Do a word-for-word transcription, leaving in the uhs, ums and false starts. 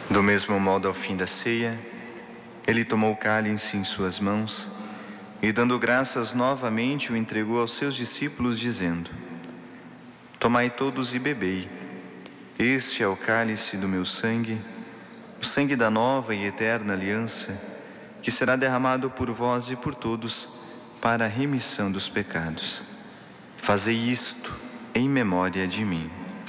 Do mesmo modo, ao fim da ceia, ele tomou o cálice em suas mãos e, dando graças novamente, o entregou aos seus discípulos, dizendo: Tomai todos e bebei. Este é o cálice do meu sangue, o sangue da nova e eterna aliança, que será derramado por vós e por todos para a remissão dos pecados. Fazei isto em memória de mim.